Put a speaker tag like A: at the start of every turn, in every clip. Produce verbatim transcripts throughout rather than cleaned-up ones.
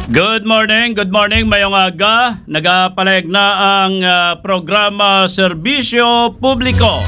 A: Good morning, good morning, mayong aga. Nagapalayag na ang uh, programa Serbisyo Publiko.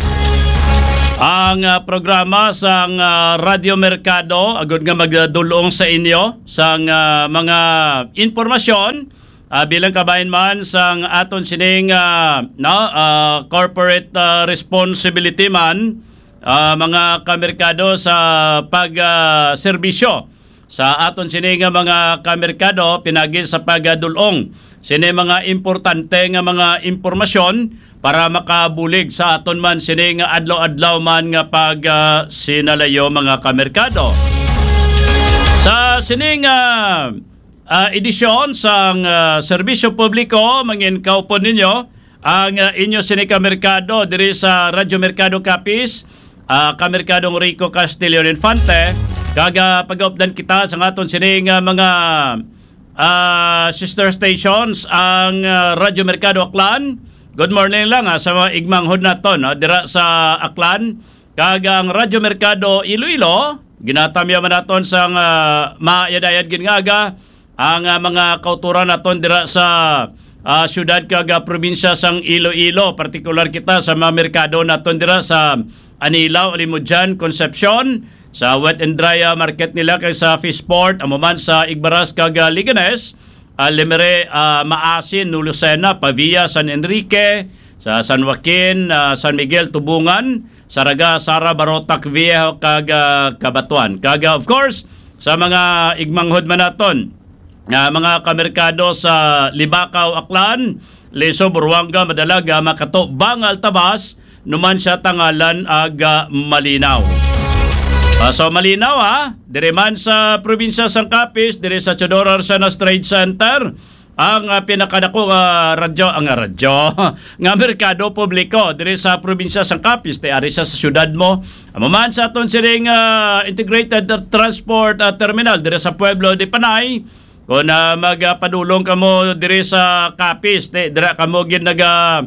A: Ang uh, programa sa uh, Radio Mercado, agad nga magdulong sa inyo sa uh, mga informasyon uh, bilang kabayan man sa aton sining uh, no, uh, corporate uh, responsibility man, uh, mga kamerkado sa pag-serbisyo. Uh, Sa aton sini nga mga kamerkado, pinagi sa pagdulong sini mga importante nga mga impormasyon para makabulig sa aton man sini nga adlaw-adlaw man nga pag uh, sinalayo mga kamerkado. Sa sini nga uh, edisyon sa uh, Serbisyo Publiko, mangin kaupon ninyo ang uh, inyo sini kamerkado diri sa Radyo Mercado Capiz, uh, kamerkadong Rico Castillo Infante. Kaga pag-updan kita sa aton sining uh, mga uh, sister stations ang uh, Radyo Mercado Aklan. Good morning lang ha, sa mga igmanghod naton ha, dira sa Aklan. Kaga ang Radyo Mercado Iloilo, ginatamya man naton sa uh, maayad-ayad gingaga ang uh, mga kauturan naton dira sa uh, syudad kaga probinsya sang Iloilo, partikular kita sa mga merkado naton dira sa Anilao, Alimudjan, Concepcion, sa wet and dry uh, market nila kay sa Fishport, amuman sa Igbaras kag Liganes, uh, Limere, uh, Maasin, Lucena, Pavia, San Enrique, sa San Joaquin, uh, San Miguel, Tubungan, Saraga, Sara, Barotac, Viejo kag uh, Cabatuan. Kag uh, of course sa mga igmanghod man naton, uh, mga kamerkado sa Libakaw, Aklan, Leso, Buruanga, Madalaga, Makato, Bangal, Tabas, numan siya tangalan aga Malinaw. Uh, so malinaw ha, dire man sa probinsya sang Capiz, dire sa Chodoro Arsanas Trade Center, ang uh, pinakadako nga uh, radyo, ang uh, radyo, nga merkado publiko, dire sa probinsya sang Capiz, te ari sa syudad mo. Amaman sa aton siring uh, integrated transport uh, terminal, dire sa Pueblo de Panay, kung uh, magpadulong kamo dire sa Capiz, te dire kamo gin naga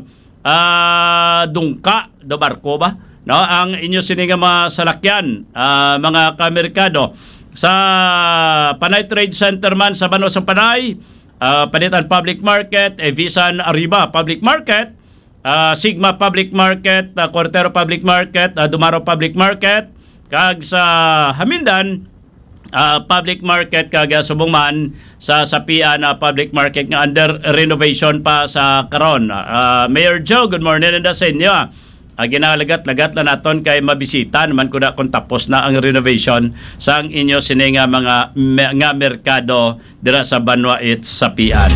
A: uh, dungka, do barko ba? No, ang inyo sininga mga salakyan, uh, mga kamerkado sa Panay Trade Center man sa Banos ng Panay, uh, Panitan Public Market, Evisan Arriba Public Market, uh, Sigma Public Market, uh, Cortero Public Market, uh, Dumaro Public Market, kag sa Hamindan uh, Public Market, kag subong sa Sapian uh, Public Market nga under renovation pa sa karon. Uh, Mayor Joe, good morning and sa inyo. Uh, ginalagat-lagat na naton kay mabisita naman kung, kung tapos na ang renovation sa inyo sininga mga me, nga merkado dira sa Banwa at Sapian.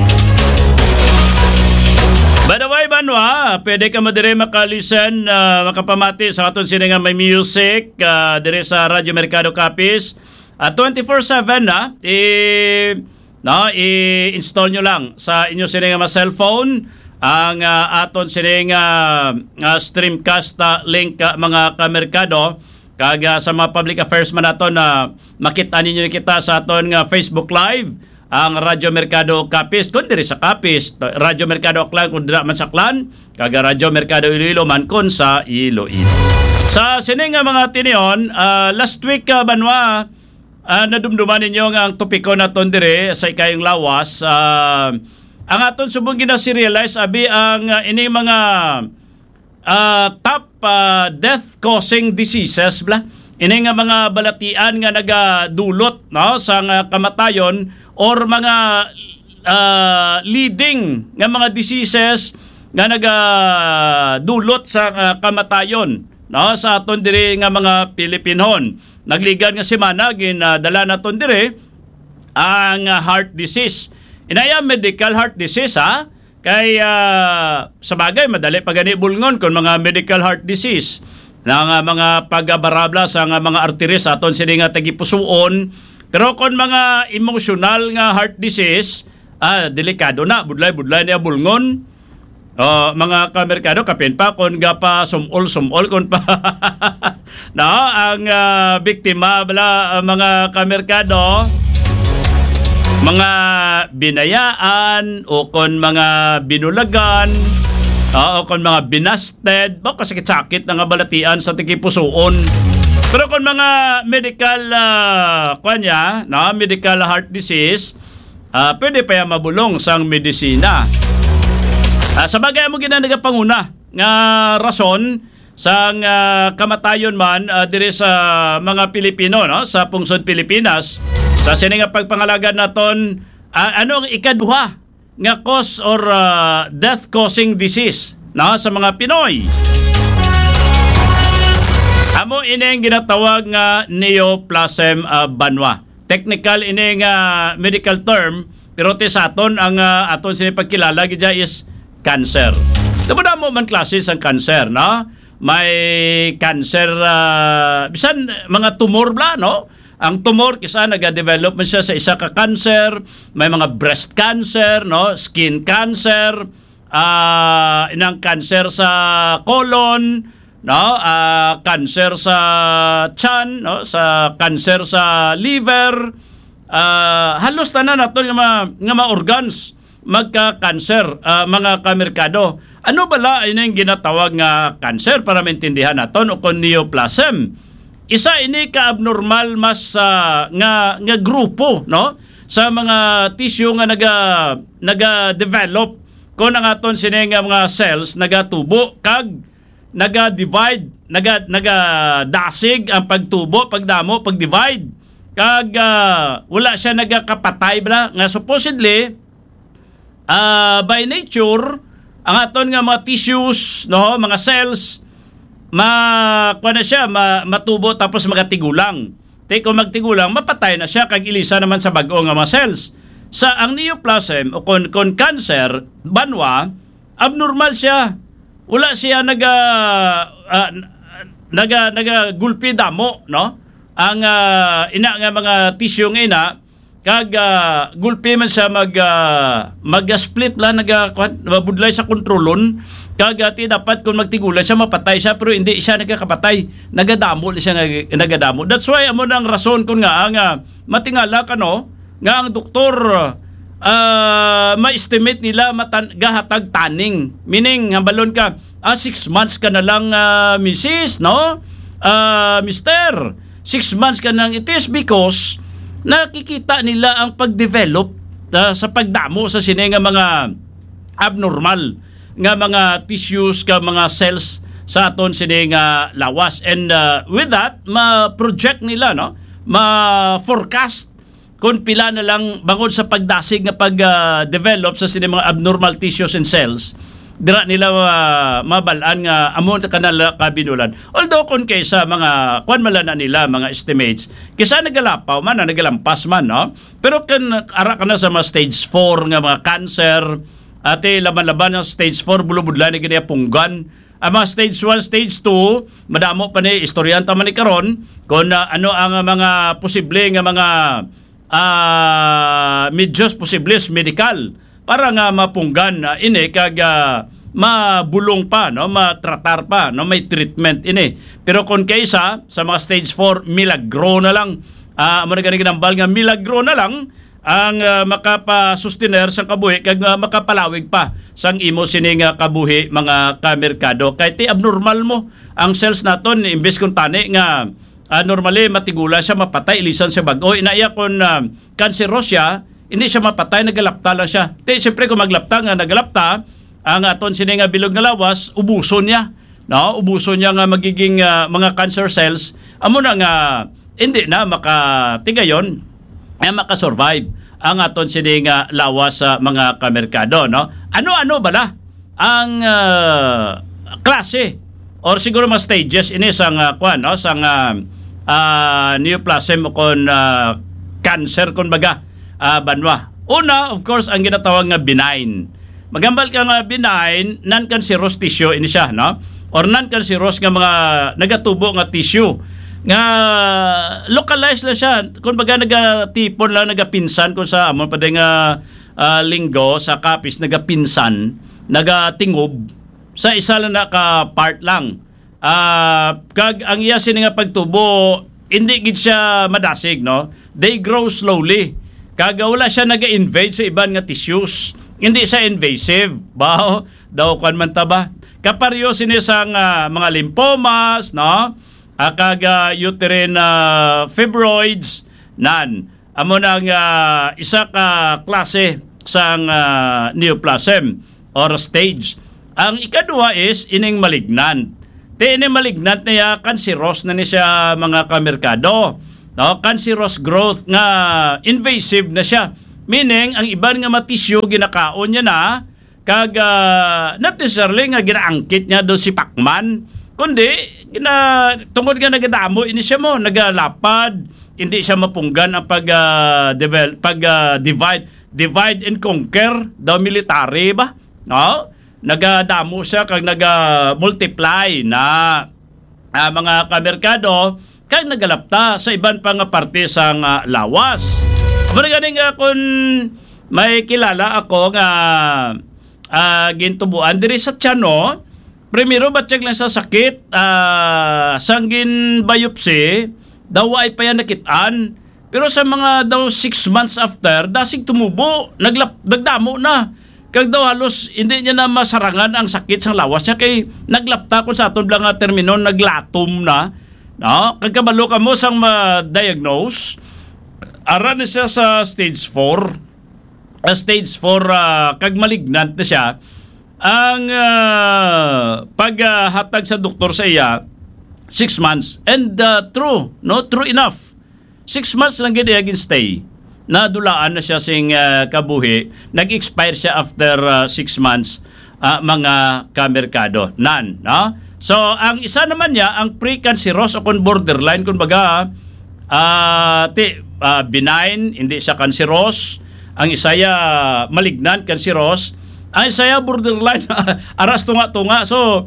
A: By the way, Banwa, pwede ka mo dire makalisten, uh, makapamati sa aton sininga may music uh, dire sa Radyo Mercado Capiz. Uh, twenty-four seven na, i, no, i-install nyo lang sa inyo sininga mga cellphone ang uh, aton sining uh, uh, streamcast uh, link uh, mga kamerkado kag uh, sa mga public affairs man naton na uh, makita ninyo kita sa aton nga uh, Facebook Live ang Radyo Mercado Capiz kun diri sa Capiz, Radyo Mercado Aklan kun dira man sa Aklan, kag Radyo Mercado Iloilo man kun sa Iloilo. Sa sining nga uh, mga tinion, uh, last week uh, Banwa, uh, nadumduman ninyo nga ang topiko naton dire sa ikayong lawas. uh, Ang aton subong ginaserialize abi ang uh, ini mga uh, top uh, death-causing diseases bla. Ini nga mga balatian nga nagadulot no sa uh, kamatayon or mga uh, leading nga mga diseases nga nagadulot sa uh, kamatayon no sa aton diri nga mga Pilipinon. Nagligan nga semana ginadala naton diri ang uh, heart disease. Inaya medical heart disease ha. Kay uh, sa bagay madali pagani bulngon kon mga medical heart disease ng uh, mga pagabarabla sa uh, mga arteries aton sini nga tagipusoon. Pero kon mga emotional nga heart disease, ah delikado na budlay-budlay niya bulngon. Uh, mga kamerkado kapin pa kon gapa sumol sumol kon pa no ang uh, biktima bala uh, mga kamerkado, mga binayaan o kon mga binulagan uh, o kon mga binasted, baka sakit-sakit na nga balatian sa tigipusoon. Pero kung mga medical uh, kanya, no, medical heart disease, uh, pwede pa yan mabulong sang medisina. Uh, sa bagay mo ginanaga panguna nga rason sang uh, kamatayon man uh, diri sa mga Pilipino, no, sa pungsod Pilipinas, sa sini nga pagpangalagan naton, uh, ano ang ikaduha nga cause or uh, death causing disease, no, sa mga Pinoy. Amo ini ginatawag nga neoplasm uh, banwa. Technical ini nga medical term, pero ti sa aton ang uh, aton sini pagkilala gidya is cancer. Tama mo man klase sang cancer, no? May cancer uh, bisan mga tumor bla, no? Ang tumor kisa naga-develop man siya sa isa ka cancer, may mga breast cancer, no? Skin cancer, uh, inang cancer sa colon, no, uh, cancer sa tiyan, no, sa cancer sa liver, uh, halos tanan nato nga mga, nga mga organs magka-cancer, uh, mga kamerkado. Ano bala ini ang ginatawag nga cancer para maintindihan naton o kon neoplasm? Isa ini ka abnormal mas uh, nga nga grupo, no, sa mga tissue nga naga naga-develop kon ang aton sini nga mga cells nagatubo kag naga-divide, naga naga-dasig ang pagtubo, pagdamo, pag-divide. Kag uh, wala siya nagakapatay bla nga supposedly uh, by nature ang aton nga mga tissues, no, mga cells ma kuan na siya ma, matubo tapos magatigulang. Tay kung magtigulang mapatay na siya kag ilisa naman sa bag-o nga mga cells. Sa ang neoplasm o kon kon cancer banwa abnormal siya. Wala siya naga uh, naga naga gulpi damo, no, ang uh, ina nga mga tissue nga ina kag uh, gulpi man siya mag uh, mag-split la naga mabudlay sa kontrolon kag uh, dapat kung magtigulan siya mapatay siya pero hindi siya nagakapatay, nagadamo siya nagadamo. That's why amo nang rason kun nga ang uh, matingala kano nga ang doktor uh, ma-estimate nila matan gahatag taning, meaning hambalon ka ah, six months ka na lang uh, missis, no, uh, mister, six months ka nang it is because nakikita nila ang pagdevelop uh, sa pagdamo sa sine nga mga abnormal nga mga tissues ka mga cells sa aton sine nga lawas, and uh, with that ma-project nila, no, ma-forecast kung pila na lang bangod sa pagdasig nga pag-develop uh, sa sine mga abnormal tissues and cells, dira nila uh, mabalaan nga amon sa kanala kabinulan. Although kung kaysa mga kwan malana nila mga estimates, kaysa nagalapaw man, nagalampas man, no? Pero kan ara ka na sa mga stage four nga mga cancer, ate laban-laban ng stage four bulubudlan ni kaniya punggan. Ang mga stage one, stage two, madamo pa ni istoryanta man ni karon kung uh, ano ang mga posible nga mga uh, medyos posibles medical para nga mapunggan uh, ini kag uh, mabulong pa, no, matratar pa, no, may treatment ini. Pero kung kaysa sa mga stage four milagro na lang, uh, mo nagani ginambal nga milagro na lang ang uh, makapasustener sa kabuhi kag uh, makapalawig pa sang imo sining uh, kabuhi mga kamerkado. Kay ti abnormal mo ang cells naton imbes kun tani nga uh, normally matigula siya mapatay ilisan siya bag-o inaya kon uh, kanseros siya, hindi siya mapatay, nagalapta lang siya. Ti siyempre kung maglapta nga nagalapta ang aton sini nga bilog nga lawas ubuson niya, no, ubuson niya nga magiging uh, mga cancer cells amo na nga hindi na makatigayon ay makasurvive ang aton sini nga lawas sa mga kamerkado, no. Ano-ano bala ang uh, klase or siguro mga stages ini sang uh, kwan, no, sang uh, uh, neoplasm o kon uh, cancer kon baga uh, banwa. Una, of course, ang ginatawag nga benign. Magambal ka nga benign, non-cancerous tissue ini siya, no? Or non-cancerous nga mga nagatubo nga tissue nga localized lang siya. Kung baga nagatipon lang, nagapinsan kung sa amon pa nga uh, linggo sa kapis, nagapinsan, nagatingob sa isa lang na ka part lang. Uh, kag ang iya sini nga pagtubo, hindi gid siya madasig, no? They grow slowly. Kag wala siya naga-invade sa iban nga tissues. Hindi siya invasive. Bao, daw kan man ta ba? Kaparyo sini sang uh, mga lymphomas, no? akag uh, uterine uh, fibroids nan amo nang uh, isa ka klase sang uh, neoplasm or stage. Ang ikadua is ining malignant. Te ining malignant niya cancerous na ni siya mga kamerkado. No, cancerous growth nga invasive na siya. Meaning ang iban nga matisyo ginakaon niya na kag uh, not necessarily nga ginaangkit niya do si Pacman, kundi gina tungod nga nagadamo ini siya mo nagalapad, hindi siya mapunggan ang pag uh, develop, pag uh, divide divide and conquer daw military ba, no? Nagadamo siya kag naga-multiply na uh, mga kamerkado kag nagalapta sa iban pa nga parte sa uh, lawas. Amo ganing uh, kung may kilala ako nga uh, gintubuan diri sa tiyan, primero batsyag lang sa sakit, uh, sanggin biopsy, daw ay pa yan nakitaan. Pero sa mga daw six months after, dasig tumubo, naglap, nagdamo na. Kag daw halos hindi niya na masarangan ang sakit sa lawas niya kay naglapta kung sa aton lang nga termino, naglatom na. No? Kagkabalo ka mo sang ma-diagnose, ara na siya sa stage four. Uh, stage four, uh, kag malignant na siya. Ang uh, paghatag uh, sa doktor sa iya, six months. And uh, true, no? True enough. Six months lang gid agin stay. Nadulaan na siya sing uh, kabuhi. Nag-expire siya after uh, six months, uh, mga kamerkado. Nan, no? So, ang isa naman niya, ang precancerous o kung borderline, kung baga, uh, ti, uh, benign, hindi siya cancerous. Ang isaya malignant, cancerous. Ang isaya borderline, aras tunga-tunga. So,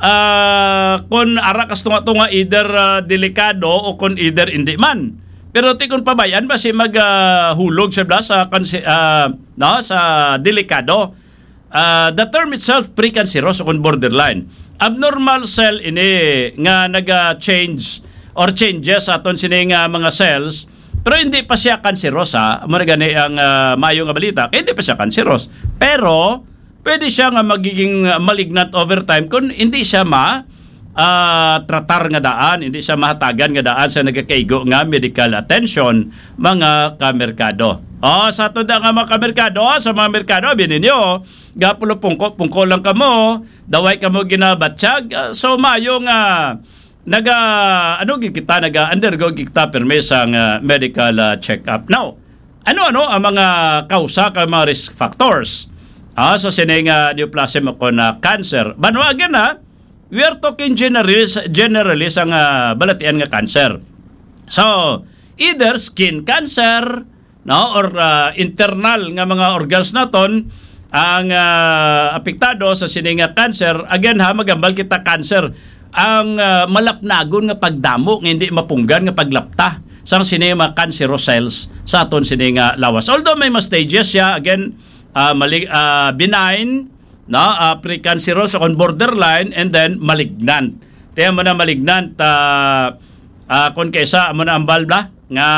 A: uh, kung arakas tunga-tunga, either uh, delikado o kung either hindi man. Pero ti kung pabayan ba si maghulog uh, sa blas sa uh, no, sa delikado. Uh, the term itself precancerous o kung borderline. Abnormal cell ini nga naga-change or changes aton sining uh, mga cells. Pero hindi pa siya cancerous, ha. Muna gani ang uh, mayo nga balita. Eh, hindi pa siya cancerous. Pero, pwede siya nga magiging malignant over time kung hindi siya ma uh, tratar nga daan, hindi siya mahatagan nga daan sa nagakaigo nga medical attention, mga kamerkado. O, sa ito nga mga kamerkado, sa mga merkado, binin nyo, gapulo pungko, pungko lang kamo, daway kamo ginabatsyag, uh, so mayo nga naga ano gid kita naga undergo kita permesang uh, medical uh, check-up. Now, ano-ano ang mga kausa ka mga risk factors ah, sa sining uh, neoplasm o na cancer? Banwa again ha, we are talking generally, generally sa uh, balatian nga cancer. So, either skin cancer, no, or uh, internal nga mga organs naton ang uh, apektado sa sining nga cancer. Again ha, magambal kita cancer ang uh, malapnagon nga pagdamo nga hindi mapunggan nga paglapta sang sini mga cancerous cells sa aton sini nga lawas. Although may mas stages siya, again uh, mali, uh, benign, no, uh, precancerous on borderline, and then malignant. Kaya mo na malignant uh, uh, kung kaysa mo na ang balbla nga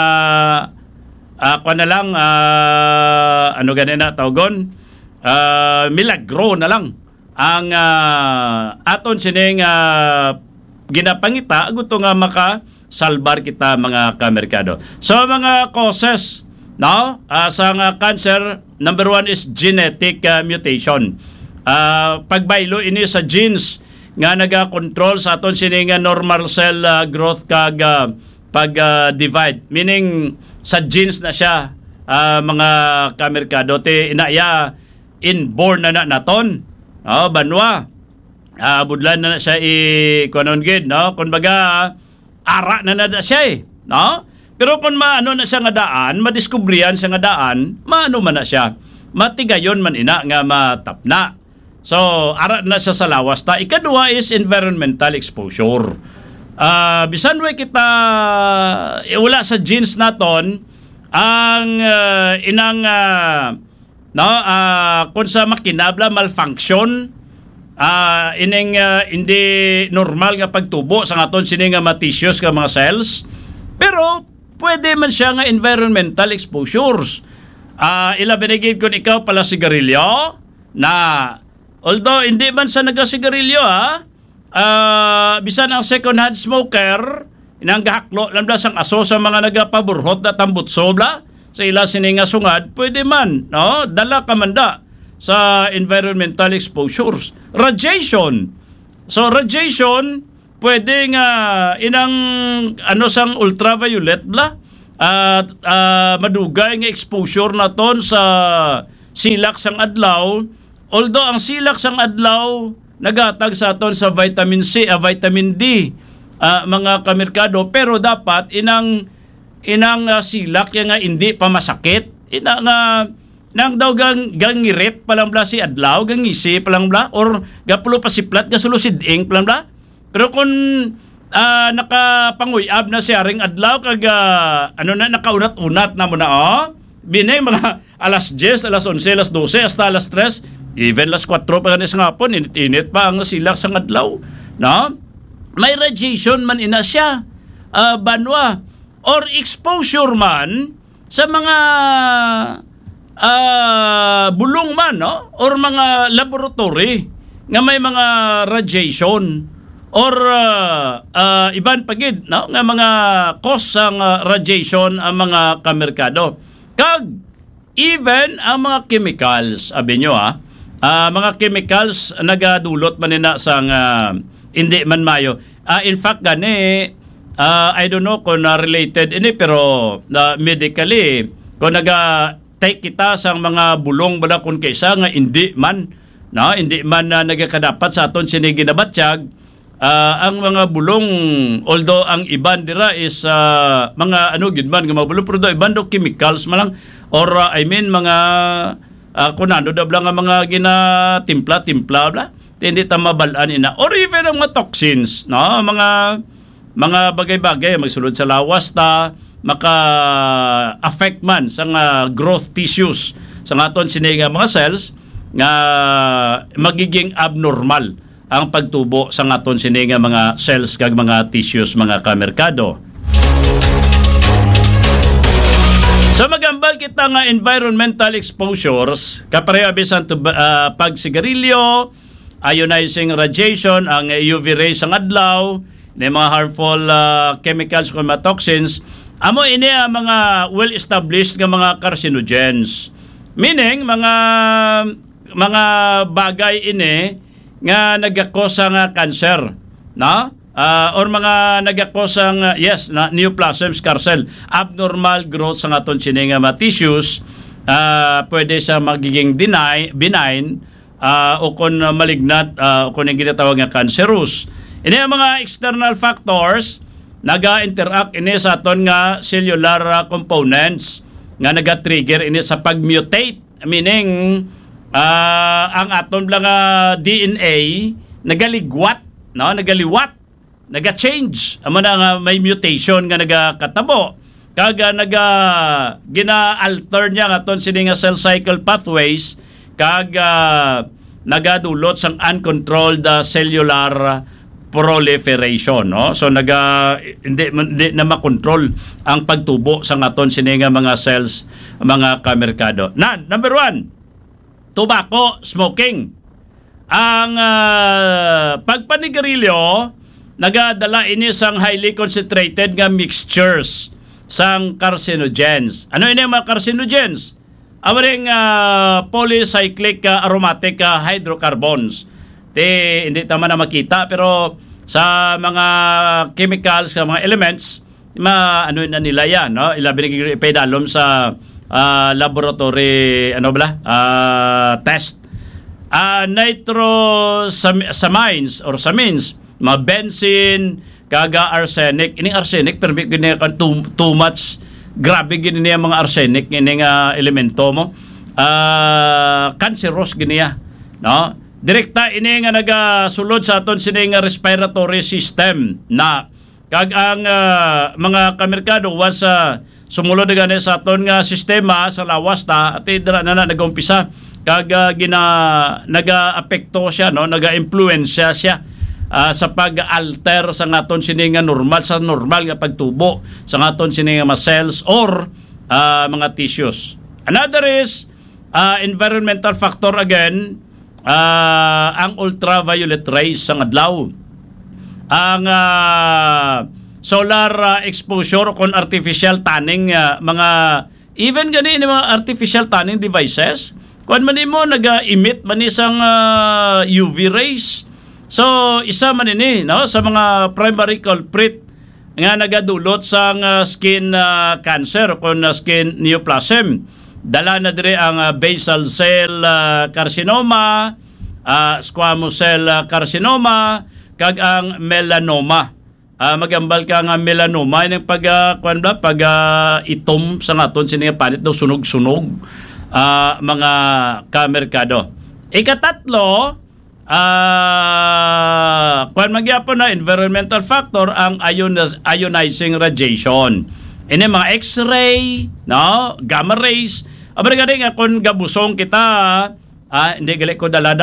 A: uh, kung na lang uh, ano ganin na tawgon uh, milagro na lang ang uh, aton sining uh, ginapangita gusto nga maka salbar kita mga kamerkado. So mga causes, no, uh, sa uh, cancer, number one is genetic uh, mutation. Uh, pagbaylo ini sa genes nga naga-control sa aton sining uh, normal cell uh, growth kag uh, pag uh, divide, meaning sa genes na siya, uh, mga kamerkado, te inaya inborn na na naton. Oh, banwa. Ah, budlan na, na siya i kunon gid, no? Kun baga ara na na, na siya, eh, no? Pero kung maano na siya nga daan, madiskubrihan siya nga daan, maano man na siya. Matigayon man ina nga matapna. So, ara na siya sa lawas ta. Ikadua is environmental exposure. Ah, bisan way kita eh, wala sa genes naton ang uh, inang uh, no, uh, kung sa makinabla malfunction, uh, ining uh, hindi normal nga pagtubo sa aton sini nga ma-tissues nga mga cells. Pero pwede man siya nga environmental exposures. Uh, ilabinigid kung ikaw pala sigarilyo na although hindi man sa nagasigarilyo ha, uh, bisan ang second hand smoker inang gahaklo lang bla sang aso sa mga nagapaburhot na tambutso bla sa ila sininga sungad, pwede man, no? Dala ka manda sa environmental exposures. Radiation. So radiation pwede nga inang ano sang ultraviolet bla at uh, madugay nga exposure naton sa silak sang adlaw. Although ang silak sang adlaw nagatag sa aton sa vitamin C, uh, vitamin D, uh, mga kamerkado, pero dapat inang inang uh, silak yang nga hindi pa masakit. Ina nga nang daw gang gangirit palang bla si adlaw, gangisi palang bla or gapulo pasiplat gasulusid ing palang bla. Pero kung uh, nakapanguyab na siya ring adlaw kag uh, ano na nakaunat-unat na mo na oh, binay mga alas diyes, alas onse, alas dose, hasta alas tres, even alas kwatro pa ganis nga po, init-init pa ang silak sa adlaw, no? May radiation man ina siya, uh, banwa, or exposure man sa mga uh, bulong man, no? Or mga laboratory nga may mga radiation or uh, uh, iban pagid, no? Nga mga cause sang uh, radiation ang mga kamerkado. Kag even ang mga chemicals, abi nyo ha, uh, mga chemicals nagadulot man nina sang uh, hindi man mayo. Uh, in fact gani, uh, I don't know kung na related ini, pero uh, medically kung naga take kita sang mga bulong bala kung kaysa nga hindi man, no, hindi man uh, nagakadapat sa aton sini ginabatsyag. Uh, ang mga bulong, although ang iban dira is uh, mga ano gid man nga mga bulong, pero iban do chemicals man lang, or uh, I mean mga uh, kunano da bla nga mga ginatimpla-timpla bla, hindi ta mabalaan ina, or even ang mga toxins, no, mga mga bagay-bagay magsulod sa lawas ta maka-affect man sa nga growth tissues sa aton sini nga mga cells nga magiging abnormal ang pagtubo sa aton sini nga mga cells kag mga tissues, mga kamerkado. So magambal kita nga environmental exposures, kapareho bisan to uh, pagsigarilyo, ionizing radiation, ang U V rays ang adlaw, na mga harmful uh, chemicals o mga toxins, amo ini ang mga well-established nga mga carcinogens. Meaning, mga mga bagay ini nga nagakosa nga cancer, no? Uh, or mga nagakosa nga, yes, na neoplasms, carcel, abnormal growth sa aton sini nga mga tissues, uh, pwede sa magiging deny, benign, uh, o kung malignant, uh, o kung yung ginatawag nga cancerous. Ini ang mga external factors naga-interact ini sa aton nga cellular uh, components nga naga-trigger ini sa pag-mutate, meaning uh, ang aton lang uh, D N A nagaligwat, no, nagaliwat, naga-change, amo na nga may mutation nga nagakatabo, kaga naga gina-alter niya nga aton sini nga cell cycle pathways, kaga nagadulot sang uncontrolled uh, cellular proliferation, no? So naga hindi, hindi na makontrol ang pagtubo sa aton sini nga mga cells, mga kamerkado. Na number one, tobacco, smoking. Ang uh, pagpanigarilyo nagadala ini sang highly concentrated nga mixtures sang carcinogens. Ano ini mga carcinogens? Awaring uh, polycyclic uh, aromatic uh, hydrocarbons. Te, hindi tama na makita, pero sa mga chemicals, sa mga elements, ma, ano na nila yan, no? Ilabi na ipedalom sa uh, laboratory, ano ba, uh, test. Uh, nitrosamines or samines, mga benzene, kaga arsenic. Ini arsenic, pero gini too, too much, grabe gini niya mga arsenic, ini nga elemento mo. Uh, cancerous gini ya, no? Direkta ini nga nagasulod sa aton sini nga respiratory system na kag ang uh, mga kamerkado once uh, sumulod na gani sa aton nga sistema sa lawas ta at dira na na nag-umpisa kag uh, gina naga-apekto siya, no, naga-impluwensya siya uh, sa pag-alter sa aton sini nga normal sa normal nga pagtubo sa aton sini nga mga cells or uh, mga tissues. Another is uh, environmental factor again. Uh, ang ultraviolet rays sa adlaw. ang uh, solar uh, exposure kon artificial tanning uh, mga even gani ni mga artificial tanning devices kun man mo naga-emit man isang uh, U V rays. So isa man ini no sa mga primary culprit nga nagadulot sang uh, skin uh, cancer kon uh, skin neoplasm. Dala na dire ang uh, basal cell uh, carcinoma, uh, squamous cell uh, carcinoma kag ang melanoma. Uh, magambal ka nga melanoma yung pag uh, kuan ba pag uh, itom sa naton sini panit daw sunog-sunog uh, mga kamerkado. Ikatatlo, uh, kuan magyapon na environmental factor ang ioniz- ionizing radiation. Ini mga X-ray, no, gamma rays. Abra gani nga kun gabusong kita, ah, hindi gali ko dalada.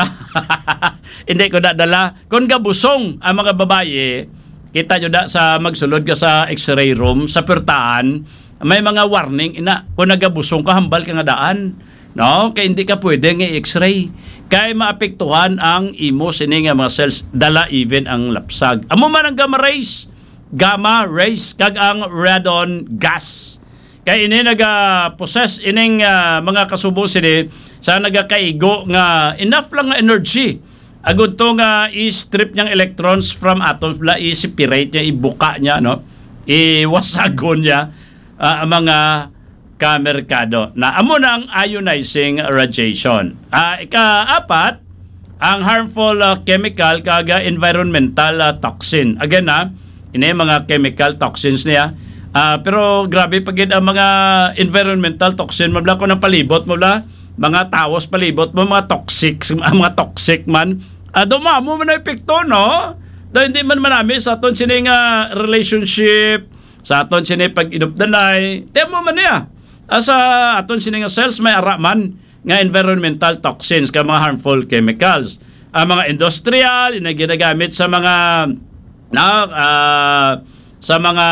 A: Hindi ko dadala. Kung gabusong ang mga babae, kita nyo da sa magsulod ka sa X-ray room, sa pertaan, may mga warning ina. Kung nagabusong ka, hambal ka nga daan. No? Kaya hindi ka pwede nga X-ray. Kaya maapektuhan ang imo sini nga mga cells, dala even ang lapsag. Amo man ang gamma rays. Gamma rays, kag ang radon gas. Kaya ini naga-possess ining uh, mga kasubong sini sa nagakaigo nga enough lang nga energy. Agud to nga i-strip niyang electrons from atoms, la i-separate niya, ibuka niya, no? Iwasagon niya uh, mga kamerkado. Na amo na ang ionizing radiation. Uh, ika-apat, ang harmful uh, chemical kaga environmental uh, toxin. Again na, ini mga chemical toxins niya. Uh, pero grabe pagid ang mga environmental toxin, mabla ko ng palibot, mabla mga tawos palibot mo, mga toxic, mga toxic man. Uh, dumamo man na epekto, no? Dahil hindi man manami sa aton sini nga relationship, sa aton sini pag-inupdanay. Temo man niya. Uh, sa aton sini nga cells, may araman nga environmental toxins, ka mga harmful chemicals. Ang uh, mga industrial, na ginagamit sa mga, na, uh, sa mga,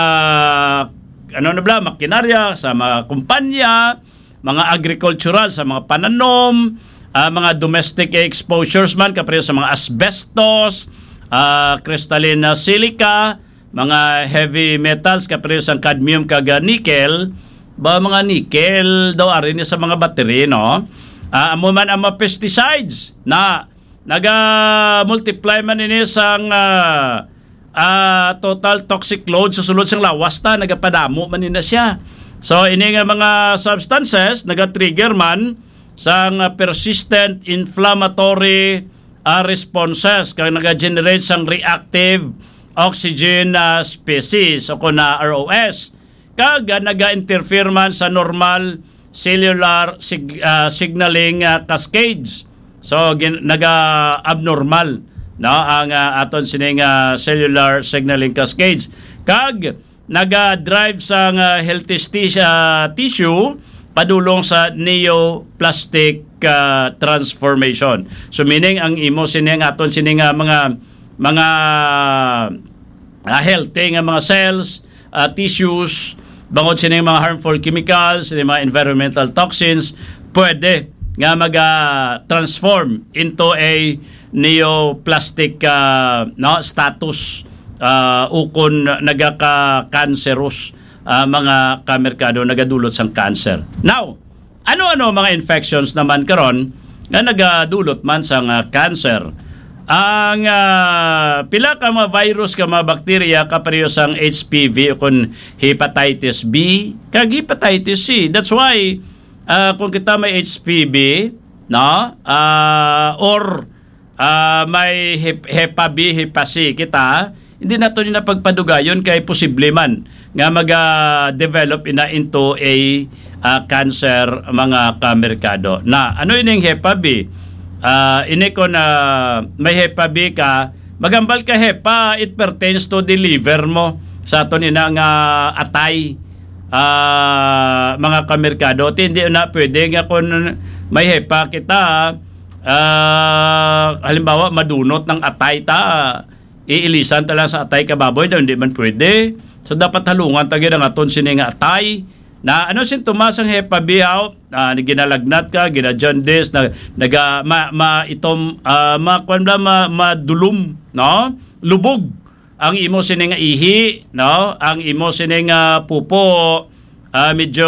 A: ano na bla, makinarya, sa mga kumpanya, mga agricultural, sa mga pananom, Uh, mga domestic exposures man kapareho sa mga asbestos, uh, crystalline silica, mga heavy metals kapareho sa cadmium kag nickel, ba mga nickel daw arin sa mga battery, no? Uh, amo man ang mga pesticides na naga-multiply man ini sang uh, uh, total toxic load sa sulod sang lawas ta, nagapadamo man nina siya. So ini nga mga substances naga-trigger man sang uh, persistent inflammatory uh, responses kaya naga-generate sang reactive oxygen uh, species o kuna R O S kag uh, naga-interfere man sa normal cellular sig- uh, signaling uh, cascades. So gin- naga-abnormal no ang uh, aton sining uh, cellular signaling cascades kag naga-drive sang uh, healthy sti- uh, tissue padulong sa neoplastic uh, transformation. So meaning ang imo sining aton sining uh, mga mga uh, healthy nga mga cells, uh, tissues, bangod sining mga harmful chemicals, sining mga environmental toxins, pwede nga mag-transform into a neoplastic uh, no status uh, ukon nagaka-cancerous Uh, mga kamerkado nagadulot sang cancer. Now, ano-ano mga infections naman karon nga nagadulot man sang uh, cancer? Ang uh, pila ka mga virus ka mga bakterya kapareho sang H P V o kun hepatitis B kag hepatitis C. That's why uh, kung kita may H P V, no, uh, or uh, may hep- hepa B, hepa C kita, hindi nato ni napagpadugayon kay posible man nga mag-develop ina into a uh, cancer mga kamerkado. Na ano ining hepa B? Uh, ini ko na may hepa B ka, magambal ka hepa, it pertains to the liver mo sa aton ina nga atay uh, mga kamerkado. Hindi na pwede nga kung may hepa kita, uh, halimbawa madunot ng atay ta, iilisan ta lang sa atay kababoy na hindi man pwede. So dapat halungan tagi ng aton sini nga atay na ano sintomas ang hepa B how uh, ginalagnat ka, gina-jaundice, na naga ma, ma itom uh, ma kwan bla ma, madulom, no? Lubog ang imo sining nga ihi, no? Ang imo sining nga pupo, uh, medyo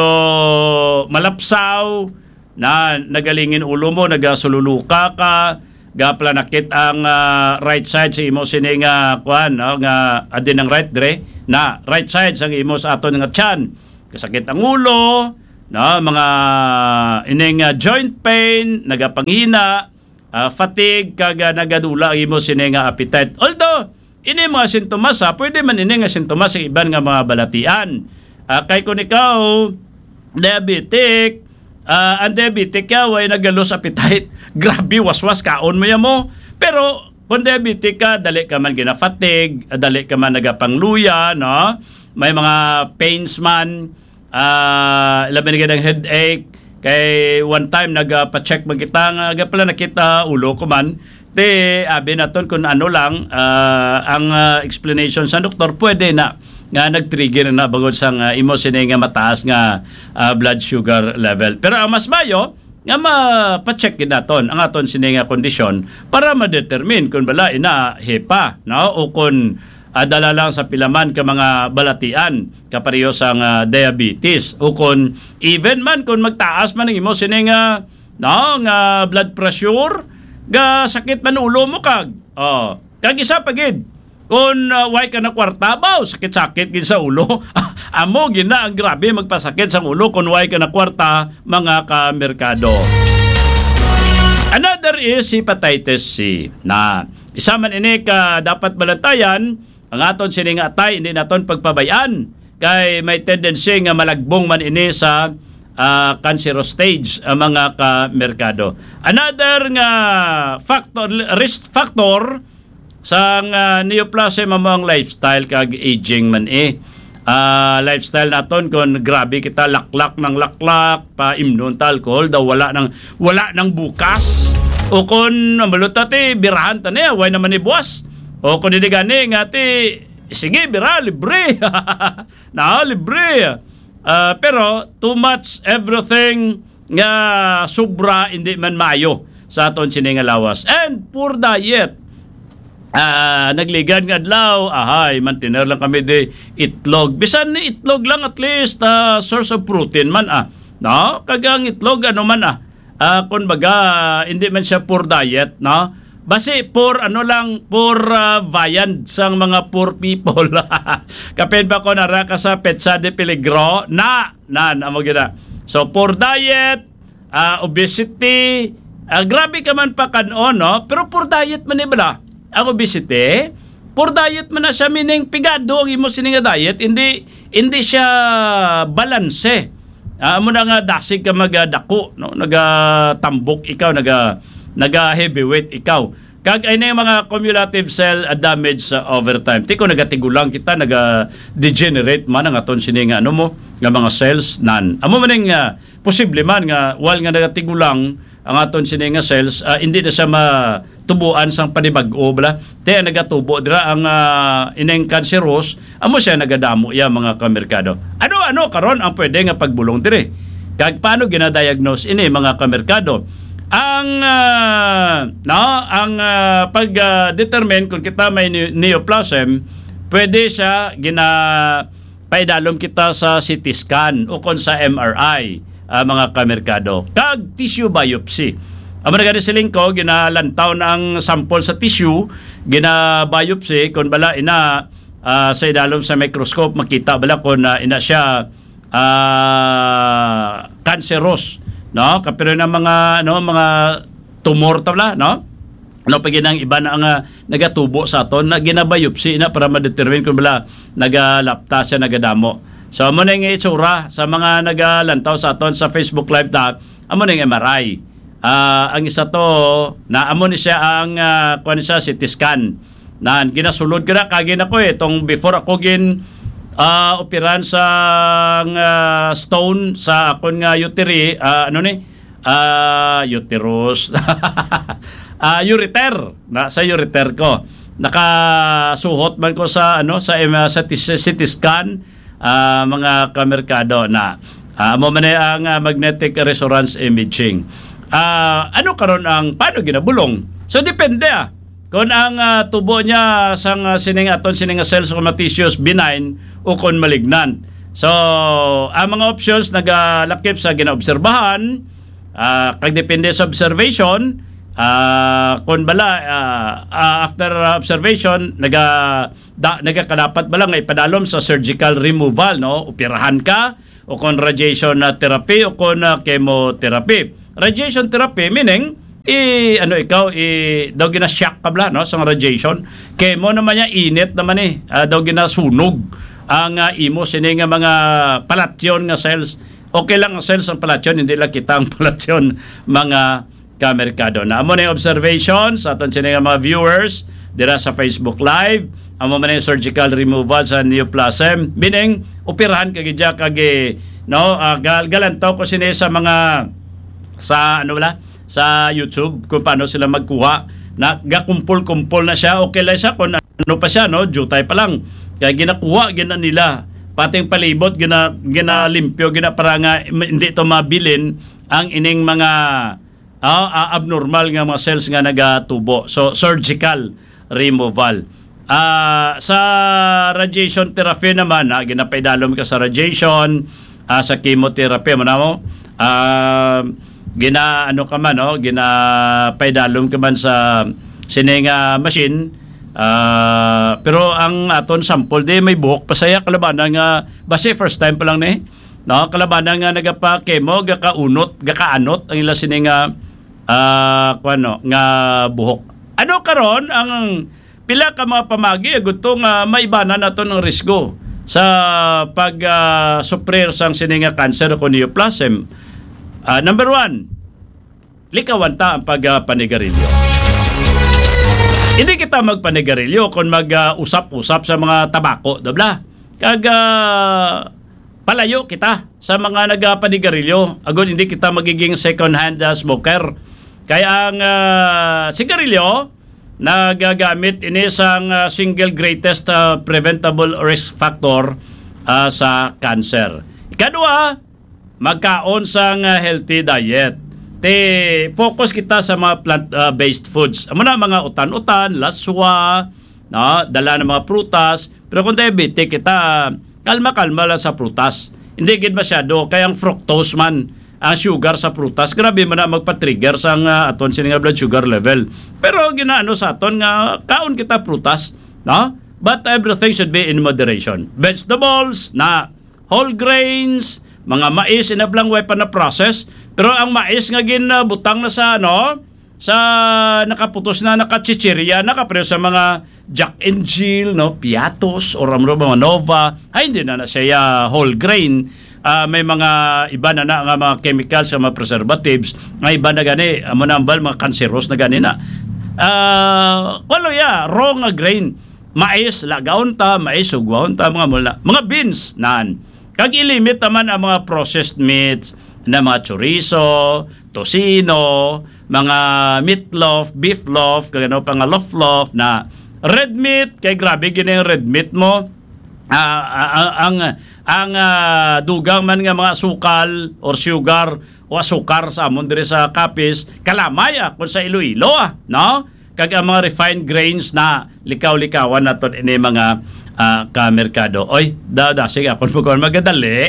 A: malapsaw, na nagalingin ulo mo, nagasululuka ka, gapla nakit ang uh, right side sa imo sining nga kuan, no? Nga adin ang right dre, na right side sa imo sa aton nga tiyan. Kasakit ang ulo, no? Mga ining uh, joint pain, nagapanghina, uh, fatigue, kaga nagadula ang imo sining nga appetite. Although ini mga sintomas ha, pwede man ini nga sintomas sa iban nga mga balatian. Uh, kay kung ikaw diabetic, Uh, ang diabetic ka, way nag-lose appetite. Grabe, waswas, kaon mo yan mo. Pero, kung diabetic ka, dali ka man gina-fatigue, dali ka man nagapangluya, no? May mga pains man, uh, labi na ng headache. Kay one time, nagpa-check man kita, nga pala nakita ulo ko man. Di, abi naton kung ano lang, uh, ang uh, explanation sa doktor, pwede na nga nag-trigger na bagod sang uh, imo sini nga mataas nga uh, blood sugar level. Pero ang mas mayo nga ma-check gid naton ang aton sini nga kondisyon para ma-determine kung bala ina hepa, no, o kung uh, dala lang sa pilaman ka mga balatian kapareho sang uh, diabetes, o kung even man kung magtaas man ang imo sini nga, no, nga blood pressure, ga sakit man ulo mo kag. Oh, kag isa pagid kung uh, way ka na kwarta, baw, sakit-sakit gid sa ulo. Amo gina ang grabe magpasakit sa ulo kung way ka na kwarta, mga kamerkado. Another is hepatitis C. Na isa man ini ka dapat balantayan, ang aton sining atay hindi naton pagpabayan kay may tendency nga malagbong man ini sa uh, cancerous stage ang mga kamerkado. Another nga factor, risk factor sang uh, neoplasm among lifestyle kag aging man eh. Uh, lifestyle naton kon grabe kita laklak ng laklak, pa imnon ta alcohol daw wala nang wala nang bukas. O kon maluta ti birahan ta niya, way naman ni buwas. O kon di gani nga ti sige bira libre. Na libre. Uh, pero too much everything nga sobra hindi man maayo sa aton sini nga lawas. And poor diet. Ah, uh, nagligan nga adlaw, ahay, mantiner lang kami de itlog. Bisan ni itlog lang at least uh, source of protein man ah. No? Kagang itlog ano man ah. Uh, kun baga hindi man siya poor diet, no? Basi poor ano lang, poor uh, viand sang mga poor people. Kapin ba ko nara ka sa Petsa de Peligro? Na, nan amo gina. So poor diet, uh, obesity, uh, grabe ka man pa kanon, no? Pero poor diet man ni bala. Ang obesity, poor diet man na siya, meaning pigado ang imo sining diet, hindi hindi siya balanse. Uh, mo na nga dasig ka magadako, no? Nagatambok ikaw, naga naga heavyweight ikaw. Kag ay na yung mga cumulative cell damage sa uh, overtime. Tiko nagatigulang kita, naga-degenerate man ang aton sining ano mo, nga mga cells nan. Amo man nga posible man nga while nga nagatigulang ang aton sini nga cells, uh, hindi na siya matubuan sang panibag-o bala. Te nagatubo dira ang uh, ineng cancerous, amo siya nagadamo ya mga kamerkado. Ano-ano karon ang pwede nga pagbulong dire? Kag paano ginadiagnose ini mga kamerkado? Ang uh, no, ang uh, pag-determine uh, kung kita may neoplasm, pwede siya gina paidalom kita sa C T scan o kon sa M R I. Uh, mga kamerkado. Kag tissue biopsy. Amo na gani siling ko, ginalantaw na ang sample sa tissue, gina-biopsy, kung bala ina uh, sa idalom sa microscope, makita bala kung uh, ina siya uh, cancerous, no? Kapiro na mga, no, mga tumor tabla, no? No, pag ang iba na ang uh, nagatubo sa aton, na gina-biopsy na para ma-determine kung bala nagalapta siya, nagadamo. So, amo na yung itsura sa mga nagalantaw sa aton sa Facebook Live ta, amo na yung M R I. Uh, ang isa to, na amo ni siya ang, uh, kuha siya, C T scan. Na ginasulod ko na, kagin ako eh, itong before ako gin uh, operan sa uh, stone sa akong uh, uteri, uh, ano ni? Uh, uterus. uh, ureter, na, sa ureter ko. Nakasuhot man ko sa, ano, sa, uh, sa C T scan, Uh, mga kamerkado na uh, mo man ang uh, magnetic resonance imaging. Uh, ano karon ang paano ginabulong? So depende ah. kung ang uh, tubo niya sang uh, sining aton sining cells o tissues benign o kung malignant. So, ang mga options nagalakip sa ginaobserbahan, uh, kag depende sa observation, uh, kung bala uh, uh, after observation naga da, nagakadapat bala nga ipadalom sa surgical removal, no? Operahan ka o kung radiation uh, therapy o kung uh, chemotherapy. Radiation therapy meaning i ano ikaw i daw gina-shock ka bala, no, sa radiation. Chemo naman niya init naman eh, uh, daw ginasunog ang uh, imo sini nga mga palatyon nga cells. Okay lang ang cells ang palatyon, hindi lang kita ang palatyon mga kamerkado. Na amo na yung observation sa aton sini nga mga viewers dira sa Facebook Live. Amo man yung surgical removal sa neoplasm, meaning operahan kagidya kagi, no, uh, gal galantaw ko sini sa mga sa ano wala sa YouTube kung paano sila magkuha na gakumpol-kumpol na siya. Okay lang siya kung ano pa siya, no, jutay pa lang. Kaya ginakuha, gina nila. Pating palibot, gina, ginalimpyo, gina para nga hindi ito mabilin ang ining mga uh, uh, abnormal nga mga cells nga nagatubo. So, surgical removal. Uh, sa radiation therapy naman, uh, ginapaidalom ka sa radiation, uh, sa chemotherapy, mo na mo, uh, gina, ano ka man, no? Ginapaidalom ka man sa sininga machine. Uh, pero ang aton sample di may buhok pa saya kalabanan nga base first time pa lang ni, no, kalabanan nga nagapa-chemo gakaunot gakaanot ang ila sini nga uh, kuano nga buhok. Ano karon ang pila ka mga pamagi gusto nga maibana naton ang risgo sa pag uh, suprir sang sini nga cancer o neoplasm. Uh, number one, likawan ta ang pagpanigarilyo. Hindi kita magpanigarilyo kung mag-usap-usap sa mga tabako, dabla. Kag uh, palayo kita sa mga nagpanigarilyo. Agad hindi kita magiging second-hand uh, smoker. Kaya ang uh, sigarilyo, nagagamit ini sang uh, single greatest uh, preventable risk factor uh, sa cancer. Ikadua, magkaon sang uh, healthy diet. Te focus kita sa mga plant-based uh, foods. Amo na mga utan-utan, laswa, no, dala ng mga prutas. Pero kung diabetic kita, kalma-kalma lang sa prutas. Hindi gid masyado kay ang fructose man, ang sugar sa prutas, grabe man na magpa-trigger sa uh, aton sini nga blood sugar level. Pero ginaano sa aton nga kaon kita prutas, no? But everything should be in moderation. Vegetables na whole grains, mga mais inablang way pa na process, pero ang mais nga ginabutang na sa ano, sa nakaputos na nakachichirya, nakapre sa mga Jack and Jill, no, piatos or amro mga Nova, ay hindi na na siya whole grain. Uh, may mga iba na na nga mga chemicals sa mga preservatives, nga iba na gani, amo na ambal mga cancerous na gani na. Uh, kulo ya, raw nga grain, mais lagaon ta, mais ugwaon ta, mga mula, mga beans nan. Kag ilimit naman ang mga processed meats na mga chorizo, tosino, mga meatloaf, beef loaf, kagano pa nga loaf-loaf na red meat, kay grabe gini yung red meat mo. Uh, uh, ang ang uh, dugang man nga mga sukal or sugar o asukar sa amon dire sa Capiz, kalamay ah, kung sa Iloilo ah, no? Kag ang mga refined grains na likaw-likawan naton ini mga Uh, ka-merkado. Oy, da, da, sige, ako po kung magadali.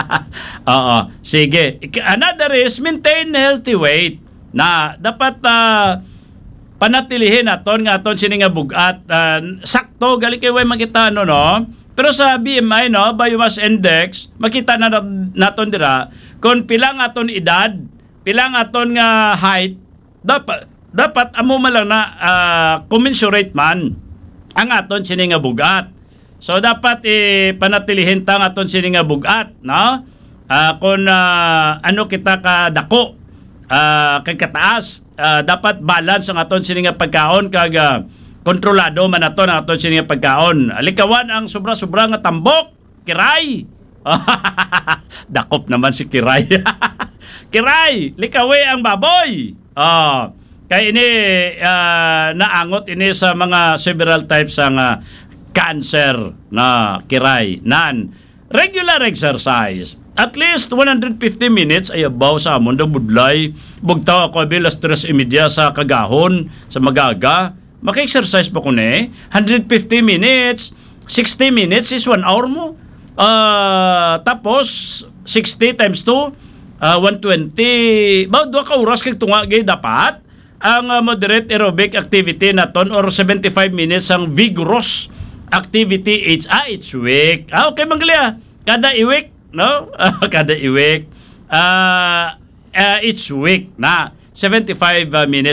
A: Oo, sige. Another is maintain healthy weight na dapat uh, panatilihin naton nga aton sini nga bugat. Uh, sakto, gali kayo way makita, no, no? Pero sa B M I, no, Biomass Index, makita na naton dira, kung pilang aton edad, pilang aton nga height, dapat, dapat amo malang na uh, commensurate man ang aton sini nga bugat. So dapat eh, panatilihin tang aton sini nga bugat, no? Uh, kung uh, ano kita ka dako, uh, kay kataas, uh, dapat balance ang aton sini nga pagkaon kag uh, kontrolado man aton ang aton sini nga pagkaon. Alikawan ang sobra-sobra nga tambok, kiray. Dakop naman si kiray. Kiray, likawi ang baboy. Oh, kay ini uh, naangot ini sa mga several types ang uh, cancer na kiray. Nan, regular exercise. At least one hundred fifty minutes ay abaw sa amon da budlay. Bugtaw ako bilas tres imedya sa kagahon, sa magaga. maka-exercise pa ko na eh. one hundred fifty minutes, sixty minutes is one hour mo. Uh, tapos, sixty times two, uh, one hundred twenty. Ba, doon ka oras kag tunga gay dapat. Ang uh, moderate aerobic activity naton or seventy-five minutes ang vigorous activity each ah each week. Ah okay manggalya. Kada i-week, no? Kada i-week. Uh, uh, each week na seventy-five uh, minutes